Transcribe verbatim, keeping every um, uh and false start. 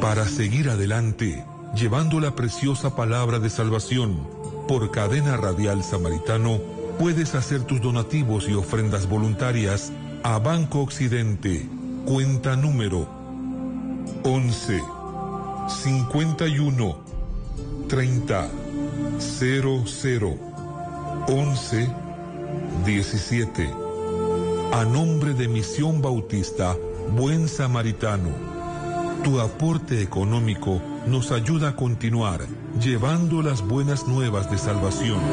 Para seguir adelante, llevando la preciosa palabra de salvación, por Cadena Radial Samaritano, puedes hacer tus donativos y ofrendas voluntarias a Banco Occidente, cuenta número once, cincuenta y uno, treinta, cero cero, once, diecisiete. A nombre de Misión Bautista Buen Samaritano, tu aporte económico nos ayuda a continuar llevando las buenas nuevas de salvación.